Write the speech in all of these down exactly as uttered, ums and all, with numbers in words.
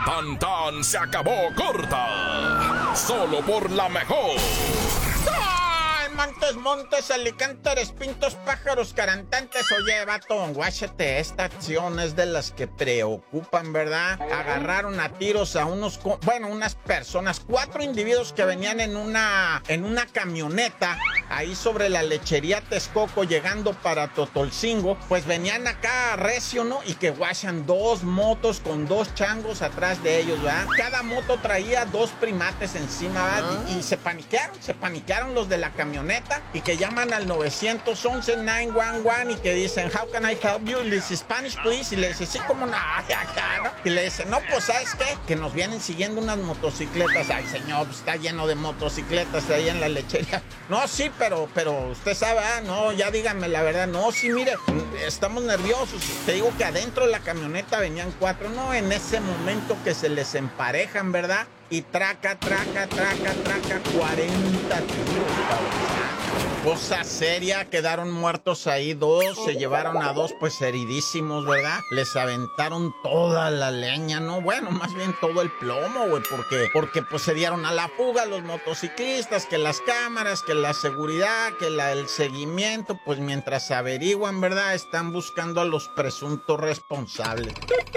Tan tan se acabó corta. Solo por la mejor. Montes, montes, alicantes, pintos, pájaros, cantantes. Oye, vato, guáchate, esta acción es de las que preocupan, ¿verdad? Agarraron a tiros a unos, bueno, unas personas, cuatro individuos que venían en una, en una camioneta, ahí sobre la lechería Texcoco, llegando para Totolcingo. Pues venían acá recio, ¿no? Y que guachan dos motos con dos changos atrás de ellos, ¿verdad? Cada moto traía dos primates encima, ¿verdad? Y, y se paniquearon, se paniquearon los de la camioneta. Y que llaman al nueve once, nueve once y que dicen, how can I help you? Y le dice, Spanish, please. Y le dice, sí, como no, ¿no? Y le dice, no, pues, ¿sabes qué? Que nos vienen siguiendo unas motocicletas. Ay, señor, pues, está lleno de motocicletas ahí en la lechería. No, sí, pero, pero usted sabe, ah, no, ya díganme la verdad. No, sí, mire, estamos nerviosos. Te digo que adentro de la camioneta venían cuatro, ¿no? En ese momento que se les emparejan, ¿verdad? Y traca, traca, traca, traca, cuarenta tiros, cabrón. Cosa seria, quedaron muertos ahí dos, se llevaron a dos pues heridísimos, ¿verdad? Les aventaron toda la leña, ¿no? Bueno, más bien todo el plomo, güey, porque, porque pues se dieron a la fuga los motociclistas, que las cámaras, que la seguridad, que la, el seguimiento, pues mientras averiguan, ¿verdad? Están buscando a los presuntos responsables.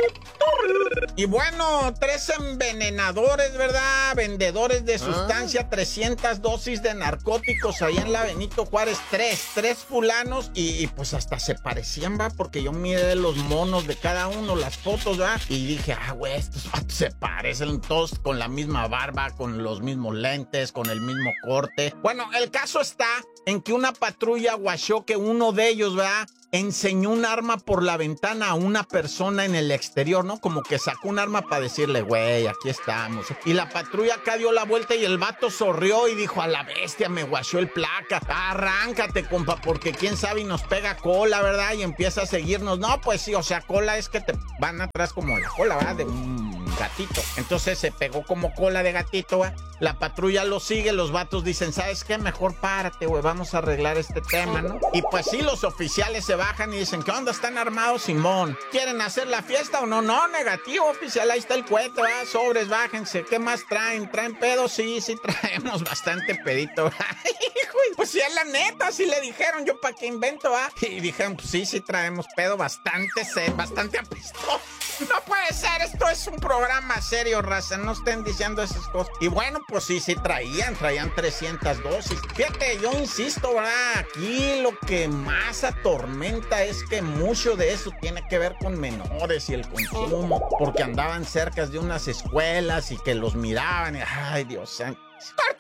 Y bueno, tres envenenadores, ¿verdad? Vendedores de sustancia, trescientas dosis de narcóticos ahí en la Benito Juárez. Tres, tres fulanos y, y pues hasta se parecían, ¿va? Porque yo miré los monos de cada uno, las fotos, ¿va? Y dije, ah, güey, estos vatos se parecen todos con la misma barba, con los mismos lentes, con el mismo corte. Bueno, el caso está en que una patrulla guachó que uno de ellos, ¿va? Enseñó un arma por la ventana a una persona en el exterior, ¿no? Como que sacó un arma para decirle, güey, aquí estamos. Y la patrulla acá dio la vuelta y el vato sonrió y dijo, a la bestia, me guachó el placa. Arráncate, compa, porque quién sabe y nos pega cola, ¿verdad? Y empieza a seguirnos. No, pues sí, o sea, cola es que te van atrás como la cola, ¿verdad? De un gatito. Entonces se pegó como cola de gatito, ¿verdad? La patrulla lo sigue, los vatos dicen, ¿sabes qué? Mejor párate, güey, vamos a arreglar este tema, ¿no? Y pues sí, los oficiales se bajan y dicen, ¿qué onda? ¿Están armados, Simón? ¿Quieren hacer la fiesta o no? No, negativo, oficial, ahí está el cohete, ¿va? Sobres, bájense. ¿Qué más traen? ¿Traen pedo? Sí, sí traemos bastante pedito. Pues sí, es la neta, sí le dijeron, yo para qué invento, ¿va? Y dijeron, pues sí, sí traemos pedo bastante, sed, bastante apestoso. No puede ser, esto es un programa serio, raza, no estén diciendo esas cosas. Y bueno, pues sí, sí traían, traían trescientas dosis. Fíjate, yo insisto, ¿verdad? Aquí lo que más atormenta es que mucho de eso tiene que ver con menores y el consumo, porque andaban cerca de unas escuelas y que los miraban y, ay, Dios santo.